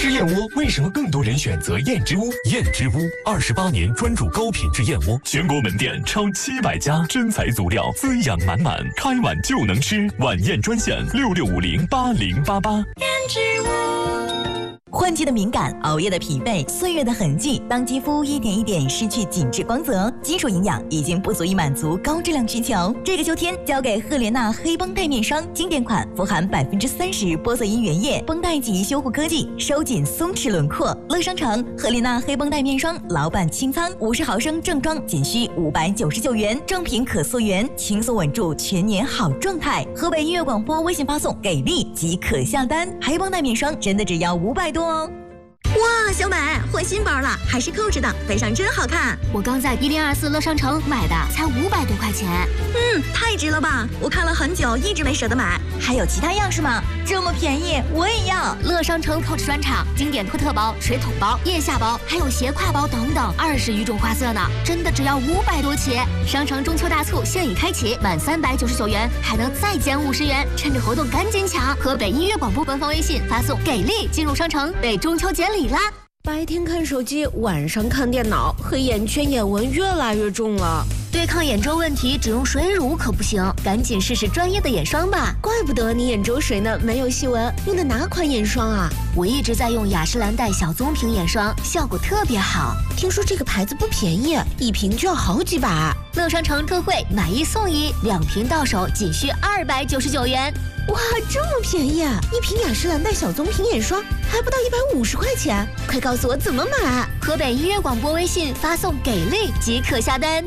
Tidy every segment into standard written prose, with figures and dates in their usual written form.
吃燕窝为什么更多人选择燕之屋？燕之屋28年专注高品质燕窝，全国门店超700家，真材足料，滋养满满，开碗就能吃。晚宴专线66508088。 燕之屋。 换季的敏感，熬夜的疲惫，岁月的痕迹，当肌肤一点一点失去紧致光泽，基础营养已经不足以满足高质量需求。这个秋天，交给赫莲娜黑绷带面霜，经典款，富含30%玻色因原液，绷带级修护科技，收紧松弛轮廓。乐商城赫莲娜黑绷带面霜，老板清仓，50毫升正装仅需599元，正品可溯源，轻松稳住全年好状态。河北音乐广播微信发送给力即可下单，黑绷带面霜真的只要500多哦。 哇，小美换新包了，还是扣着的，背上真好看。 我刚在1024乐商城买的，才500多块钱。 太值了吧！我看了很久，一直没舍得买。 还有其他样式吗？这么便宜，我也要！ 乐商城Coach专场，经典托特包、水桶包、腋下包，还有斜挎包等等，20余种花色呢，真的只要500多起。商城中秋大促现已开启，满399元还能再减50元，趁着活动赶紧抢！河北音乐广播官方微信发送给力进入商城，为中秋节礼啦！ 白天看手机，晚上看电脑，黑眼圈、眼纹越来越重了。 对抗眼周问题，只用水乳可不行，赶紧试试专业的眼霜吧。 怪不得你眼周水嫩，没有细纹，用的哪款眼霜啊？ 我一直在用雅诗兰黛小棕瓶眼霜，效果特别好。 听说这个牌子不便宜，一瓶就要好几百。 乐商城特惠，买1送1，2瓶到手仅需299元。 哇，这么便宜啊！一瓶雅诗兰黛小棕瓶眼霜还不到150块钱，快告诉我怎么买！ 河北音乐广播微信发送给力即可下单。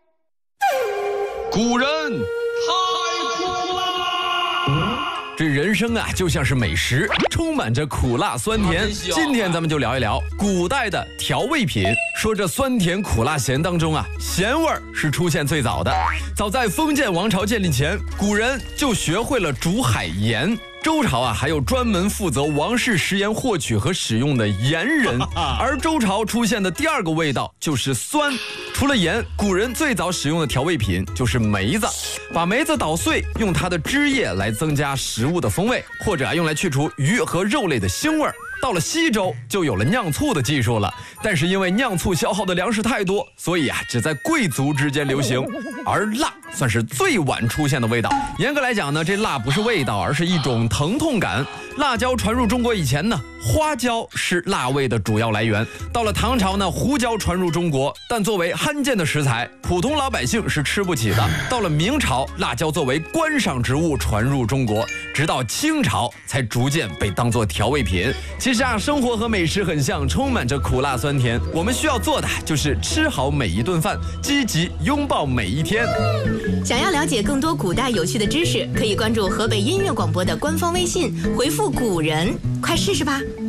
古人太苦啦！这人生啊，就像是美食，充满着苦辣酸甜。今天咱们就聊一聊古代的调味品。说这酸甜苦辣咸当中啊，咸味儿是出现最早的。早在封建王朝建立前，古人就学会了煮海盐。周朝啊，还有专门负责王室食盐获取和使用的盐人，而周朝出现的第二个味道就是酸。除了盐，古人最早使用的调味品就是梅子，把梅子捣碎，用它的汁液来增加食物的风味，或者用来去除鱼和肉类的腥味儿。到了西周就有了酿醋的技术了，但是因为酿醋消耗的粮食太多，所以啊只在贵族之间流行。而辣算是最晚出现的味道。严格来讲呢，这辣不是味道，而是一种疼痛感。辣椒传入中国以前呢，花椒是辣味的主要来源。到了唐朝呢，胡椒传入中国，但作为罕见的食材，普通老百姓是吃不起的。到了明朝，辣椒作为观赏植物传入中国，直到清朝才逐渐被当作调味品。其实啊，生活和美食很像，充满着苦辣酸甜。我们需要做的就是吃好每一顿饭，积极拥抱每一天。 想要了解更多古代有趣的知识，可以关注河北音乐广播的官方微信，回复古人，快试试吧。